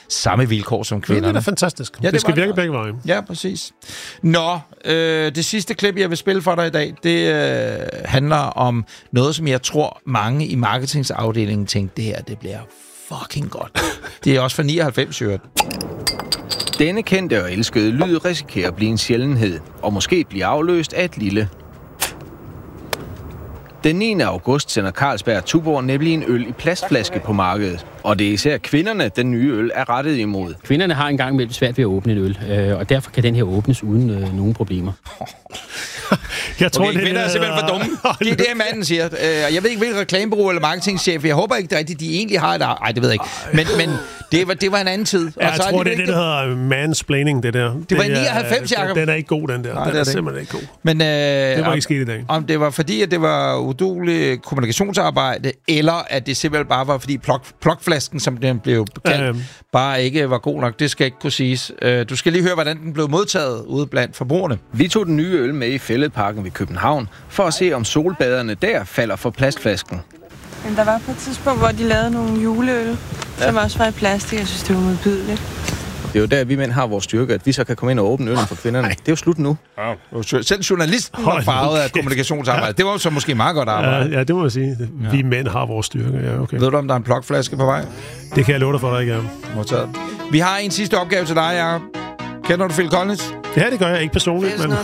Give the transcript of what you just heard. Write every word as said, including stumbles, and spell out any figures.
samme vilkår som kvinderne. Det er da fantastisk. Ja, det, det skal virke det. begge veje. Ja, præcis. Nå, øh, det sidste klip, jeg vil spille for dig i dag, det øh, handler om noget, som jeg tror, mange i marketingsafdelingen tænkte, det her, det bliver fucking godt. Det er også fra nioghalvfems, hørt. Denne kendte og elskede lyd risikerer at blive en sjældenhed, og måske blive afløst af et lille. Den niende august sender Carlsberg Tuborg nemlig en øl i plastflaske på markedet. Og det er især kvinderne, den nye øl er rettet imod. Kvinderne har engang imellem svært ved at åbne en øl, øh, og derfor kan den her åbnes uden øh, nogen problemer. Jeg tror, okay, kvinder er simpelthen for dumme. Det er det, manden siger. Jeg ved ikke, hvilken reklamebureau eller marketingchef. Jeg håber ikke, det er rigtigt, de egentlig har et... Ej, det ved jeg ikke. Men, men det, var, det var en anden tid. Ja, og så jeg tror, er det er det, der hedder mansplaining, det der. Det var i nioghalvfems, Jacob. Den er ikke god, den der. Nej, den det er, er det simpelthen ikke god. Men, øh, det var om, ikke sket i dag. Om det var fordi, at det var udueligt kommunikationsarbejde, eller at det simpelthen bare var fordi plok, plokflasken, som den blev kaldt, øhm. bare ikke var god nok. Det skal ikke kunne siges. Du skal lige høre, hvordan den blev modtaget ude blandt forbrugerne. Vi tog den nye øl med i Fælledparken ved København, for at se, om solbaderne der falder for plastflasken. Men der var på et tidspunkt, hvor de lavede nogle juleøl, ja. som også var i plastik. Jeg synes, det var modbydeligt. Det er jo der, vi mænd har vores styrke, at vi så kan komme ind og åbne øllen for kvinderne. Det er jo slut nu. Ja. Selv journalisten var farvet af kommunikationsarbejde. Det var jo så måske meget godt arbejde. Ja, ja det må jeg sige. Vi ja. mænd har vores styrke, ja, okay. Ved du, om der er en plokflaske på vej? Det kan jeg love dig for dig, ikke, ja. Vi har en sidste opgave til dig, Jacob. Kender du Phil Collins? Ja, det gør jeg ikke personligt, men...